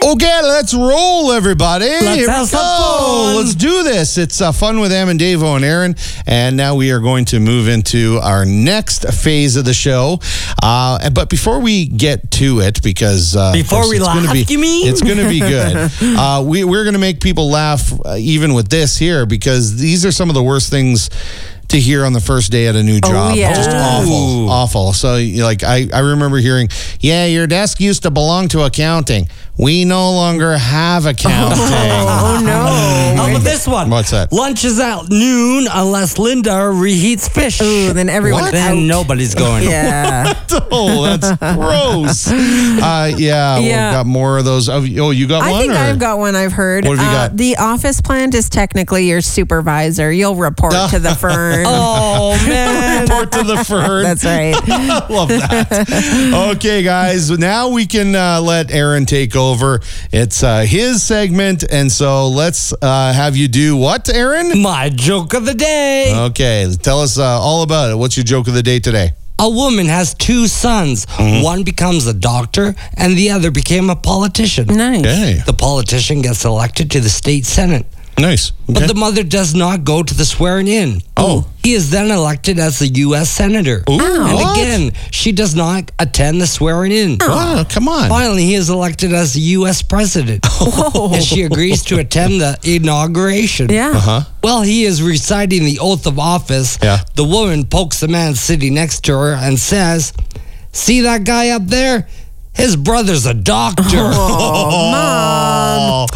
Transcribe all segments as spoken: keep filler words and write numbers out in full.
Okay, let's roll, everybody. Let's Here have we some go. fun. Let's do this. It's uh, Fun with Am and Davo and Aaron. And now we are going to move into our next phase of the show. Uh, but before we get to it, because uh, Before of course we it's gonna laugh, be, you mean? It's going to be good. uh, we, we're going to make people laugh uh, even with this here, because these are some of the worst things to hear on the first day at a new job. yeah. Just awful, Ooh. awful. So, you- like, I, I remember hearing, yeah, your desk used to belong to accounting. We no longer have accounting. Oh, no. How about this one? What's that? Lunch is at noon unless Linda reheats fish. Ooh, then everyone's Then out. nobody's going. Yeah. Oh, that's gross. Uh, yeah, we've Yeah. got more of those. Oh, you got I one? think or? I've got one I've heard. What have you Uh, got? the office plant is technically your supervisor. You'll report to the firm. Oh, man. Report to the firm. That's right. I love that. Okay, guys, now we can uh, let Aaron take over. It's uh, his segment, and so let's uh, have you do what, Aaron? My joke of the day. Okay, tell us uh, all about it. What's your joke of the day today? A woman has two sons. Mm-hmm. One becomes a doctor, and the other became a politician. Nice. Okay, The politician gets elected to the state senate, nice. but Okay. the mother does not go to the swearing in. Oh. He is then elected as the U S senator. Ooh, and what? again, she does not attend the swearing in. Oh, come on. Finally, he is elected as the U S president. And she agrees to attend the inauguration. Yeah. Uh-huh. While he is reciting the oath of office, Yeah. the woman pokes the man sitting next to her and says, "See that guy up there? His brother's a doctor." Oh, Mom.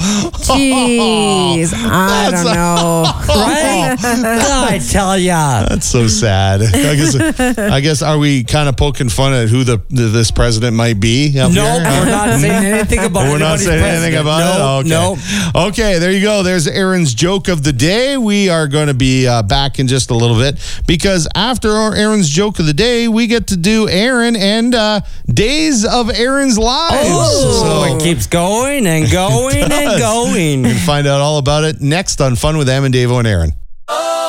Jeez. I That's don't know. Right? I tell ya. That's so sad. I guess, I guess, are we kind of poking fun at who the, the this president might be? Up No, here? we're not saying anything about it. We're not saying anything about no, it? Okay. Okay, there you go. There's Aaron's joke of the day. We are going to be uh, back in just a little bit, because after our Aaron's joke of the day, we get to do Aaron and uh, Days of Aaron's Lives. Oh, So- it keeps going and going and does. going. You can find out all about it next on Fun with Am and Davo and Aaron.